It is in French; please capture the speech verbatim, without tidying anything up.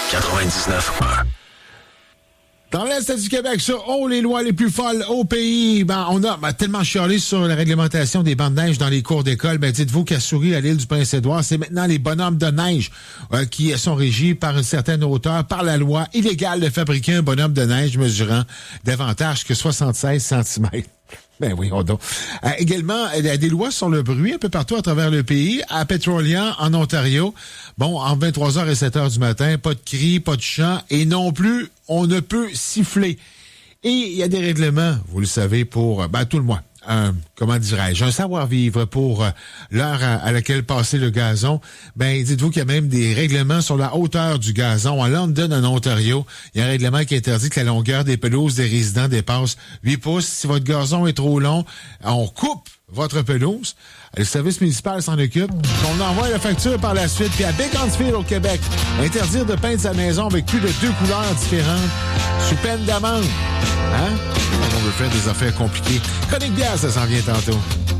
quatre-vingt-dix-neuf un. Dans l'Est du Québec, sur oh, les lois les plus folles au pays, ben, on a ben, tellement chialé sur la réglementation des bancs de neige dans les cours d'école. Ben, dites-vous qu'à Souris, à l'île du Prince-Édouard, c'est maintenant les bonhommes de neige euh, qui sont régis par une certaine hauteur, par la loi illégale de fabriquer un bonhomme de neige mesurant davantage que soixante-seize centimètres. Ben oui, on donc. Euh, également, il y a des lois sur le bruit un peu partout à travers le pays. À Petrolia, en Ontario, bon, entre vingt-trois heures et sept heures du matin, pas de cris, pas de chants, et non plus, on ne peut siffler. Et il y a des règlements, vous le savez, pour ben, tout le mois. Un, comment dirais-je, un savoir-vivre pour euh, l'heure à, à laquelle passer le gazon. Ben, dites-vous qu'il y a même des règlements sur la hauteur du gazon. À London, en Ontario, il y a un règlement qui interdit que la longueur des pelouses des résidents dépasse huit pouces. Si votre gazon est trop long, on coupe votre pelouse. Le service municipal s'en occupe. On envoie la facture par la suite. Puis à Beaconsfield, au Québec, interdire de peindre sa maison avec plus de deux couleurs différentes sous peine d'amende. Hein? On veut faire des affaires compliquées. Chronique bière, ça s'en vient tantôt.